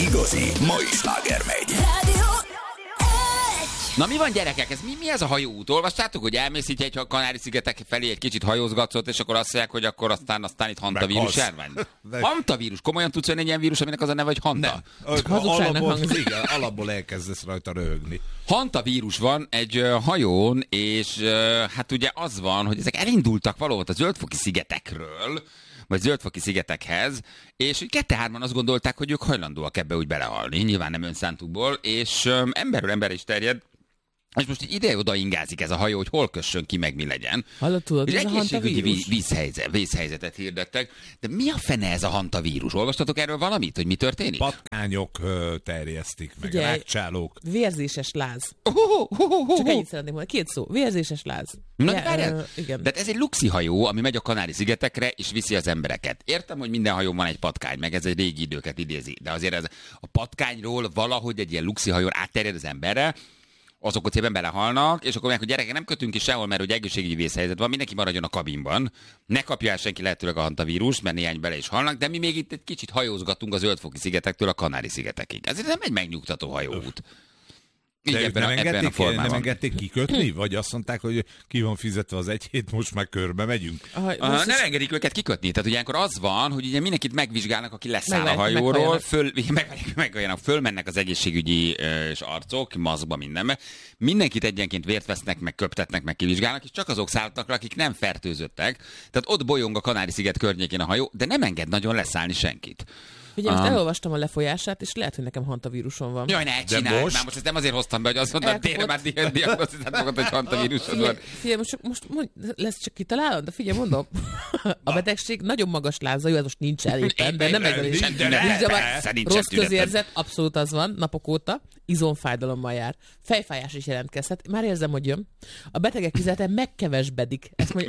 igazi mai sláger megy. Na mi van, gyerekek? Mi ez a hajóút? Olvastátok, hogy elmész így egy Kanári-szigetek felé, egy kicsit hajózgatsz, és akkor azt mondják, hogy akkor aztán itt hantavírus járvány? Hantavírus? Komolyan tudsz venni egy ilyen vírus, aminek az a neve, hogy hanta? Alapból elkezdesz rajta röhögni. Hantavírus van egy hajón, és hát ugye az van, hogy ezek elindultak valahol a Zöld-foki szigetekről, vagy Zöld-foki szigetekhez, és 2-3-an azt gondolták, hogy ők hajlandóak ebbe úgy belehalni, nyilván nem önszántukból, és emberről emberre is terjed, és most így ide-oda ingázik ez a hajó, hogy hol kössön ki, meg mi legyen. Hallottad, és ez a hantavírus? Vízhelyzetet hirdettek. De mi a fene ez a hantavírus? Olvastatok erről valamit, hogy mi történik? Patkányok terjesztik meg, Figyelj, rákcsálók. Vérzéses láz. Csak ennyit szeretném mondani. 2 szó. Vérzéses láz. Na, de igen. De ez egy luxi hajó, ami megy a Kanári-szigetekre, és viszi az embereket. Értem, hogy minden hajón van egy patkány, meg ez egy régi időket idézi. De azért ez a patkányról valahogy egy ilyen luxi hajón átterjed az emberre, azok ott szépen belehalnak, és akkor mondják, hogy gyerekek, nem kötünk ki sehol, mert hogy egészségügyi vészhelyzet van, mindenki maradjon a kabinban. Ne kapja el senki lehetőleg a hantavírus, mert néhány bele is halnak, de mi még itt egy kicsit hajózgatunk a Zöld-foki szigetektől a Kanári-szigetekig. Ez nem egy megnyugtató hajóút. De Így ebben a formában. nem engedték kikötni? Vagy azt mondták, hogy ki van fizetve az egy hét, most már körbe megyünk? Nem engedik őket kikötni. Tehát ugye ilyenkor az van, hogy ugye mindenkit megvizsgálnak, aki leszáll a hajóról, fölmennek az egészségügyi és arcok, maszkba, mindenbe. Mindenkit egyenként vért vesznek, meg köptetnek, meg kivizsgálnak, és csak azok szálltak le, akik nem fertőzöttek. Tehát ott bolyong a Kanári-sziget környékén a hajó, de nem enged nagyon leszállni senkit. Ugye most elolvastam a lefolyását, és lehet, hogy nekem hantavírusom van. Jaj, ne csinálj! Már most ezt nem azért hoztam be, hogy azt mondtad, tényleg már diagnosztizáltak magad, hogy hantavírusod van. Figyelj, most lesz csak kitalálod, de figyelj, mondom. A betegség nagyon magas láza, jó, ez most nincs éppen, de nem ez rossz közérzet, abszolút az van, napok óta, izomfájdalommal jár. Fejfájás is jelentkezhet. Már érzem, hogy jön. A betegek vizete megkevesbedik.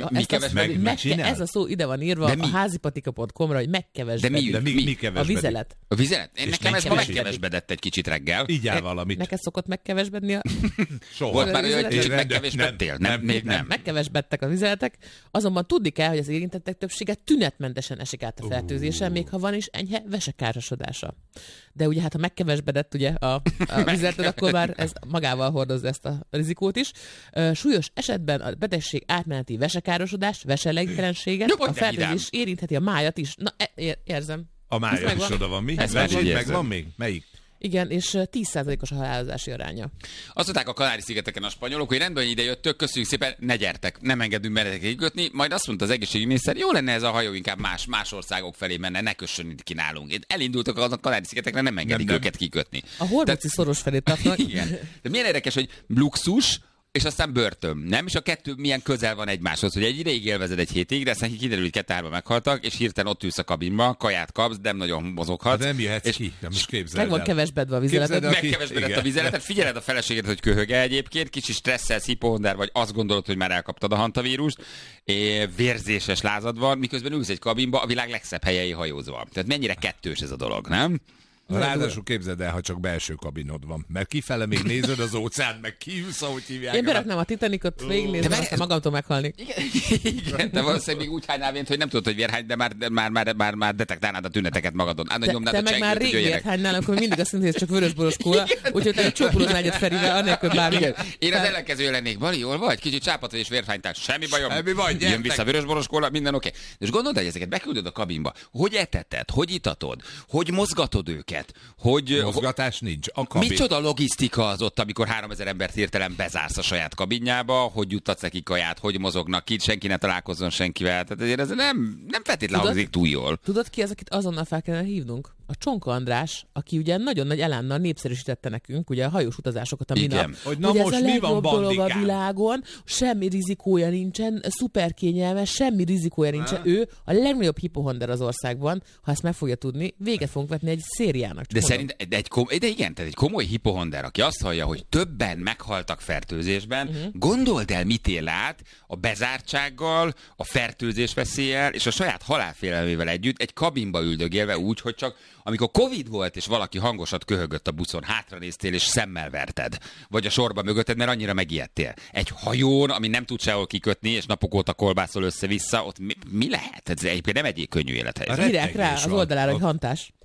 Ez a szó ide van írva a házipatika.com-ra, hogy megkevesbedik. De mi kevesbedik? Vizelet. A vizelet? Nekem ez ma megkevesbedett egy kicsit reggel. Így áll valamit. Neked szokott megkevesbedni a... Soha. Volt már olyan, hogy kicsit megkevesbedtél? Még nem. Megkevesbedtek a vizeletek, azonban tudni kell, hogy az érintettek többsége tünetmentesen esik át a fertőzésen, még ha van is enyhe vesekárosodása. De ugye hát ha megkevesbedett ugye a vizeleted, akkor már ez magával hordozza ezt a rizikót is. Súlyos esetben a betegség átmeneti vesekárosodás, veselégtelenséget, a fertőzés érintheti a májat is. Na, érzem. A mája is oda van, mi? Megvan még? Melyik? Igen, és 10%-os a halálozási aránya. Azt mondták a Kanári-szigeteken a spanyolok, hogy rendben, hogy ide jöttök, köszönjük szépen, ne gyertek, nem engedünk menetek kikötni. Majd azt mondta az egészségügyminiszter, jó lenne ez a hajó inkább más országok felé menne, ne kössön itt ki nálunk. Elindultak a Kanári-szigetekre, nem engedik őket kikötni. A horvátsi szoros felé tartnak. Igen. De milyen érdekes, hogy luxus, és aztán börtön, nem? És a kettő milyen közel van egymáshoz, hogy egy ideig élvezed egy hétig, de aztán kiderül, hogy 2-3 meghaltak, és hirtelen ott ülsz a kabinba, kaját kapsz, de nem nagyon mozoghatsz. Hát nem jöhetsz ki, de most képzeld meg van kevesbedve a vizeletet. Megkevesbedett a vizeletet, figyeled a feleségedet, hogy köhöge egyébként, kicsi stresszelsz, hipohonder vagy, azt gondolod, hogy már elkaptad a hantavírust, vérzéses lázad van, miközben ülsz egy kabinba, a világ legszebb helyei hajózva. Tehát mennyire kettős ez a dolog, nem? Ráadásul képzeld el, ha csak belső kabinod van. Mert kifele még nézed az óceánt, meg kiülsz, ahogy hívják. Én beraknám a Titanicot, végignézem, aztán magamtól meghalni. Igen, de valószínűleg még úgy hánynál vént, hogy nem tudod, hogy vérhány, de már detektálnád a tüneteket magadon. Te meg már rég vérhánynál, akkor mindig azt mondod, hogy ez csak vörösboros kóla, úgyhogy te csókolóznál egyet Ferivel, anélkül bármi. Én az ellenkező lennék. Bali, jól vagy? Kicsit csápat és vérhánytál. Semmi bajom. Jön vissza vörösboros kóla, minden oké. És gondold, hogy ezeket beküldöd a kabinba. Hogy eteted, hogy itatod, hogy mozgatod őket, hogy mozgatás nincs. Micsoda logisztika az ott, amikor 3000 embert hirtelen bezársz a saját kabinjába, hogy juttatsz nekik kaját, hogy mozognak ki, senki ne találkozzon senkivel. Tehát ezért ez nem feltétlenül hangzik túl jól. Tudod ki az, akit azonnal fel kellene hívnunk? A Csonka András, aki ugye nagyon nagy elánnal népszerűsítette nekünk ugye a hajós utazásokat a minap. Hogy na most ez a mi van, dolog a világon, semmi rizikója nincsen, szuper kényelmes, semmi rizikója nincsen. Ő a legnagyobb hipohonder az országban, ha ezt meg fogja tudni, véget fogunk vetni egy szériának. De szerint, tehát egy komoly hipohonder, aki azt hallja, hogy többen meghaltak fertőzésben, gondold el, mit él át a bezártsággal, a fertőzés veszéllyel és a saját halálfélelmével együtt egy kabinba üldögélve úgy, hogy csak amikor Covid volt, és valaki hangosat köhögött a buszon, hátranéztél és szemmel verted. Vagy a sorba mögötted, mert annyira megijedtél. Egy hajón, ami nem tud sehol kikötni, és napok óta kolbászol össze-vissza, ott mi lehet? Ez egyébként nem egy könnyű élethelyzet. Írják rá az oldalára, hogy hantás.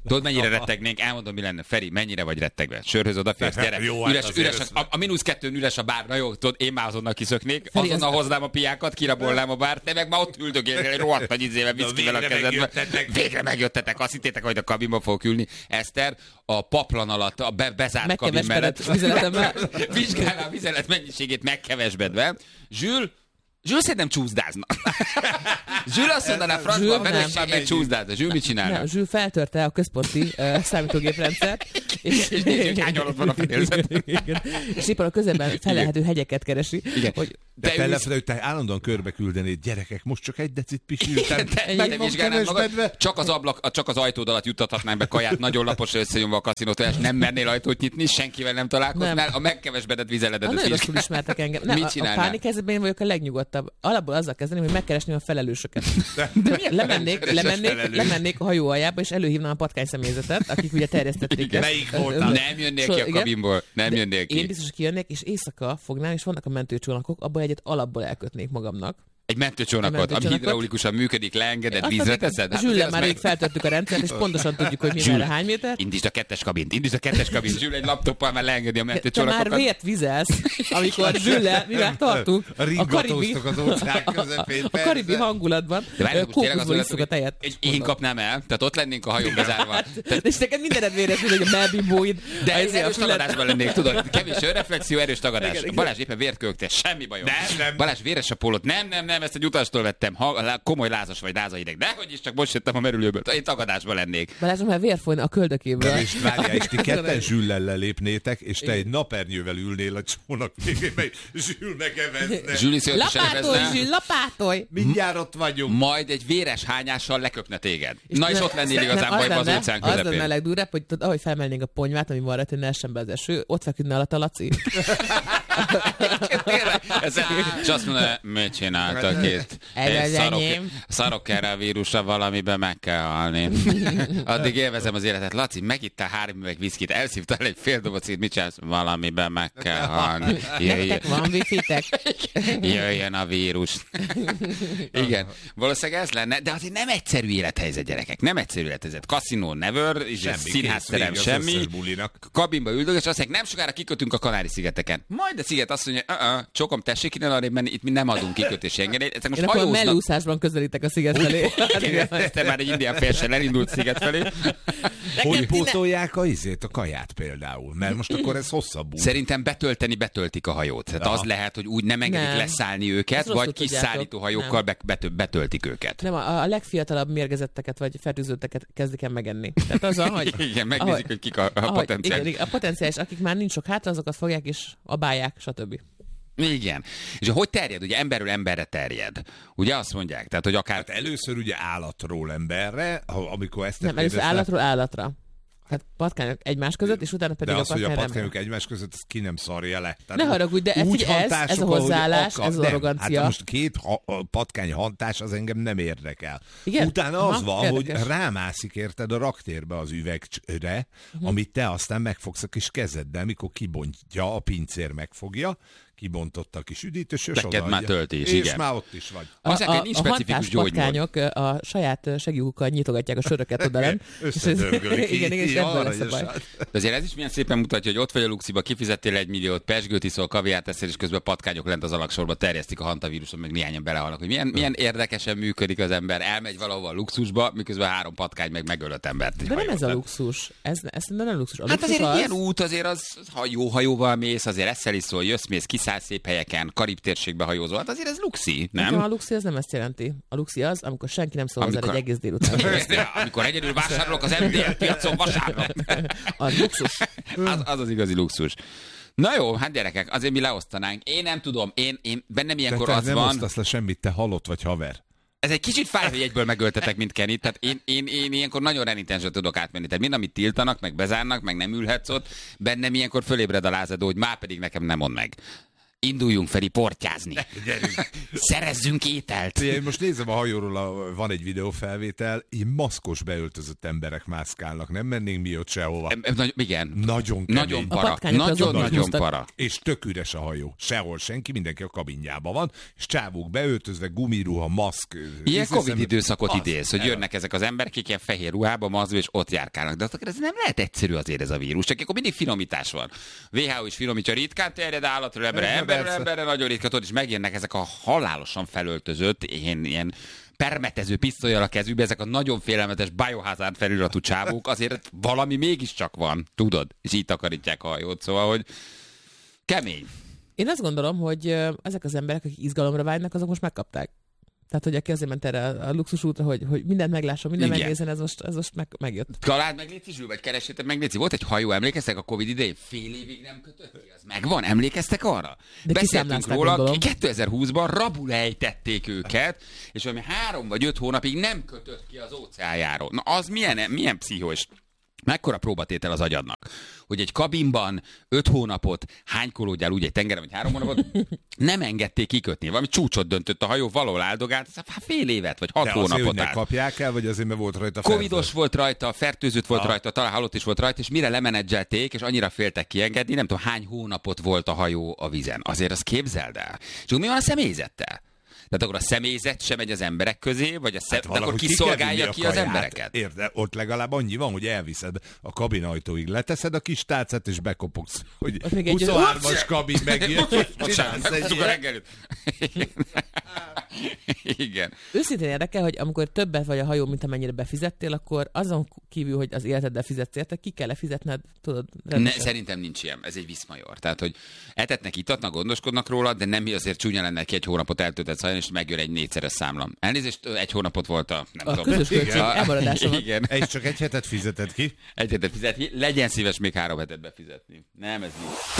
Tudod, mennyire rettegnénk? Elmondom, mi lenne. Feri, mennyire vagy rettegve? Sörhöz odaférsz, gyere. Jó, Üres, a -2-n üres a bár. Na jó, tudod, én már azonnal kiszöknék, azonnal hoznám a piákat, kirabolnám a bárt, te meg már ott üldögélnél egy rohadt nagy izével viszkivel a kezedbe. Végre megjöttetek. Azt hittétek, hogy a kabinba fogok ülni. Eszter, a paplan alatt, a bezárt kabin mellett vizsgálná a vizelet mennyiségét megkevesbedve. Zsül szerintem csúszdázna. Zsül azt mondaná, francba, a feleségét csúszdázna. Zsül mit csinálna? Nem, Zsül feltörte a központi számítógéprendszert. És hányalott van a fedélzet. És éppen a közelben felelhető hegyeket keresi. Igen. Hogy De felefele, hogy te állandóan körbe küldenéd, gyerekek, most csak egy decit pisiltem. Te vizsgálnád magad, csak az ajtód alatt juttathatnám be kaját, nagyon lapos összenyomva a kaszinótól, és nem mernél ajtót nyitni, senkivel nem találkoznál, a megkevesbedett vizeledet. Nagyon rosszul ismertek engem. Nem, a pánikhelyzetben én vagyok a legnyugodtabb. Alapból azzal kezdeném, hogy megkeresném a felelősöket. Lemennék a hajó aljába, és előhívnám a patkány személyzetet, akik ugye terjesztették ezt. Melyik voltál? Nem jönnék ki a kabinból. Nem jönnék ki. Én biztos, hogy kijönnék, és éjszaka fognám, és vannak a mentőcsónakok, abból egyet alapból elkötnék magamnak. Egy mentőcsónakot, ami hidraulikusan működik, leengedett, vízre teszed? Zsüllel már rég feltörtük a rendszert, és pontosan tudjuk, hogy mi merre hány méter. Indítsd a kettes kabint. Zsüll egy laptoppal már leengedi a mentőcsónakokat. Te már vért vizelsz, amikor Zsüllel, mivel tartunk, a karibi hangulatban kókuszból isszuk a tejet. Én kapnám el, tehát ott lennénk a hajón bezárva. És neked mindened véres, hogy a melbimbóid. De erős tagadásban lennék, tudod, kevés önreflexió, erős tagadás. Balázs éppen vért kölgte, semmi bajom. Balázs véres a pólót, nem, ezt egy utastól vettem, komoly lázas vagy lázaideg. Dehogy is, csak most jöttem a merülőből. Én tagadásban lennék. Balázs, már vér folyna a köldökéből. És várjál, és ti ketten Zsüllel lelépnétek, és te egy napernyővel ülnél a csónak végében, Zsül megevezne. Lapátolj, Zsül, lapátolj! Mindjárt ott vagyunk. Majd egy véres hányással leköpne téged. Na és ott lennél igazán bajban az óceán közepén. Az lenne a legdurább, hogy ahogy felmelnénk a ponyvát, ami van rá, hogy ne essen be az eső, ott feküdne alatt a Laci. És azt mondaná, mit csináltak itt? Szarok erre a vírusra, valamiben meg kell halni. Addig élvezem az életet. Laci, megittál 3 üveg viszkit, elszívtál egy fél dobocit, mit csinálsz? Valamiben meg kell halni. Nektek van wifi-tek? Jöjjön a vírus. Igen, valószínűleg ez lenne, de azért nem egyszerű élethelyzet, gyerekek. Nem egyszerű élethelyzet. Kaszinó never, színházterem semmi. Kabinba üldög, és azt mondják, nem sokára kikötünk a Kanári-szigeteken. Majd a sziget azt mondja, csokom, tessék innen arrébb menni, itt mi nem adunk kikötési engedélyt. Ezek most hajóznak. Én akkor mellúszásban közelítek a sziget felé. Te már egy indián félsen elindult sziget felé. Hogy pótolják a kaját például? Mert most akkor ez hosszabb út. Szerintem betöltik a hajót. Tehát az lehet, hogy úgy nem engedik leszállni őket, vagy kis szállító hajókkal betöltik őket. Nem, a legfiatalabb mérgezetteket vagy fertőzötteket kezdik el megenni. Tehát az, hogy igen, megnézik, hogy kik a potenciális. Igen, a potenciális, akik már nincs sok hátra, azokat fogják és abálják, stb. Igen. És hogy terjed? Ugye emberről emberre terjed. Ugye azt mondják? Tehát, hogy akár... Hát először ugye állatról emberre, amikor ezt... Nem, először állatról állatra. Tehát patkányok egymás között, és utána pedig de a patkány hogy a patkányok egymás között, ezt ki nem szarja le. Tehát ne haragudj, de ez a hozzáállás, ez az arrogancia. Hát most 2 patkány hantás az engem nem érdekel. Igen? Utána az van, érdekes. hogy rámászik érted a raktérbe az üvegre, amit te aztán megfogsz a kis kezeddel, mikor kibontja, a pincér megfogja, kibontotta a kis üdítős, és odaadja. már tölti is, és igen. már ott is vagy. A hantás patkányok a saját segjukkal nyitogatják a söröket odalen. Összedörgölik. Igen, és ebből lesz a baj. De azért ez is milyen szépen mutatja, hogy ott vagy a Luxiba, kifizettél 1 milliót, pesgőt iszol, kaviárt teszel, és közben patkányok lent az alagsorba terjesztik a hantavíruson, meg néhányan belehalnak. Hogy milyen érdekesen működik az ember. Elmegy valahova a luxusba, miközben 3 patkány meg megöl 5 embert. De nem ez a luxus. Ez nem luxus. A hát luxus azért ilyen út, azért az, ha jó hajóval mész, azért eszel iszol, jössz, mész, kiszállsz szép helyeken, Karib térségbe hajózol. Hát azért ez luxi, nem? A luxi az nem ezt jelenti. A luxi az, amikor senki nem szól hozzá egy egész délután. Amikor egyedül vásárolok az MDL piacon vasárnap. Az luxus. Az igazi luxus. Na jó, hát gyerekek, azért mi leosztanánk. Én nem tudom, én bennem ilyenkor te az nem van... nem osztasz le semmit, te halott vagy haver. Ez egy kicsit fáj, hogy egyből megöltetek, mint Kenny. Tehát én ilyenkor nagyon renitensre tudok átmenni. Tehát mind, amit tiltanak, meg bezárnak, meg nem ülhetsz ott, bennem ilyenkor fölébred a lázadó, hogy már pedig nekem nem mond meg. Induljunk Feri portyázni. Szerezzünk ételt. Én most nézem a hajóról, van egy videófelvétel, így maszkos beöltözött emberek mászkálnak, nem mennénk mi ott sehova. Igen. Nagyon kemény. Nagyon para. Nagyon para. És tök üres a hajó. Sehol senki, mindenki a kabinjában van, és csávók beöltözve, gumiruha, maszk. Ilyen Covid időszakot idéz, hogy jönnek ezek az emberek, akik ilyen fehér ruhába, mazul, és ott járkálnak. De ez nem lehet egyszerű azért ez a vírus, csak akkor mindig finomítás van. WHO is finomítja, ritkán terjed állatról emberre nagyon ritka, és megjönnek ezek a halálosan felöltözött, ilyen permetező pisztollyal a kezükbe, ezek a nagyon félelmetes Biohazard feliratú csávók, azért valami mégiscsak van, tudod? És így takarítják a hajót, szóval, hogy kemény. Én azt gondolom, hogy ezek az emberek, akik izgalomra vágynak, azok most megkapták. Tehát, hogy aki azért ment erre a luxus útra, hogy mindent meglásson, mindent megnézzen, ez most megjött. Találd meg, légy Zsül, vagy keresétek meg, légy. Volt egy hajó, emlékeztek a Covid idején? Fél évig nem kötött ki, az megvan? Emlékeztek arra? De beszéltünk róla, 2020-ban rabul ejtették őket, és valami 3 vagy 5 hónapig nem kötött ki az óceánjáról. Na az milyen pszichó, és mekkora próbatétel az agyadnak, hogy egy kabinban 5 hónapot hánykolódjál úgy egy tengeren, vagy 3 hónapot, nem engedték kikötni. Valami csúcsot döntött a hajó, valahol áldogált, fél évet, vagy 6 hónapot azért, hogy ne állt. kapják el, vagy azért, mert volt rajta Covidos volt rajta, fertőzött volt rajta, talán halott is volt rajta, és mire lemenedzselték, és annyira féltek kiengedni, nem tudom hány hónapot volt a hajó a vízen. Azért azt képzeld el. És mi van a személyzettel? Tehát akkor a személyzet sem megy az emberek közé, vagy akkor kiszolgálja ki az embereket? Érde, ott legalább annyi van, hogy elviszed a kabinajtóig, leteszed a kis tálcát, és bekopogsz, hogy 23-as kabin megjön. Igen. Őszintén érdekel, hogy amikor többet vagy a hajó, mint amennyire befizettél, akkor azon kívül, hogy az életeddel fizetsz érte, ki kell fizetned, tudod? Szerintem nincs ilyen, ez egy viszmajor. Tehát, hogy etetnek, itatnak, gondoskodnak róla, de nem azért csúnya lenne, ki 1 hónapot eltöltett szajn, és megjön egy 4-szeres számlam. Elnézést, 1 hónapot volt a közös költség elmaradása van. Igen. Csak 1 hetet fizeted ki. 1 hetet fizet ki, legyen szíves még 3 hetet befizetni. Nem, ez nincs.